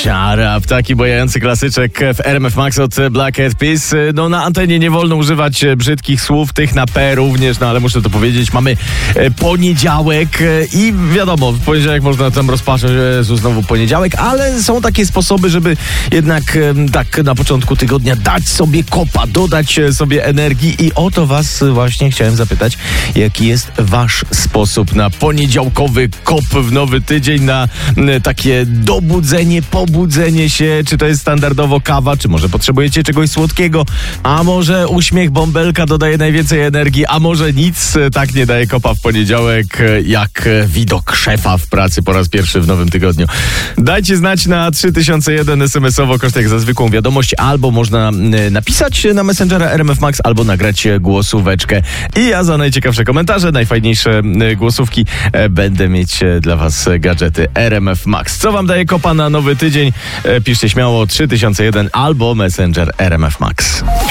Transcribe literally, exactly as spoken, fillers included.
Shut up, taki bojający klasyczek w R M F Max od Black Eyed Peas. No na antenie nie wolno używać brzydkich słów, tych na P również, no ale muszę to powiedzieć, mamy poniedziałek i wiadomo, w poniedziałek można tam rozpaczać, że Jezu, znowu poniedziałek, ale są takie sposoby, żeby jednak tak na początku tygodnia dać sobie kopa, dodać sobie energii i o to was właśnie chciałem zapytać, jaki jest wasz sposób na poniedziałkowy kop w nowy tydzień, na takie dobudzenie, pobudzenie się, czy to jest standardowo kawa, czy może potrzebujecie czegoś słodkiego, a może uśmiech bąbelka dodaje najwięcej energii, a może nic tak nie daje kopa w poniedziałek, jak widok szefa w pracy po raz pierwszy w nowym tygodniu. Dajcie znać na trzy tysiące jeden es em esowo, koszt jak za zwykłą wiadomość, albo można napisać na Messengera R M F Max, albo nagrać głosóweczkę. I ja za najciekawsze komentarze, najfajniejsze głosówki będę mieć dla was gadżety R M F Max. Co wam daje kopa na nowy tydzień? Piszcie śmiało trzy tysiące jeden albo Messenger R M F Max.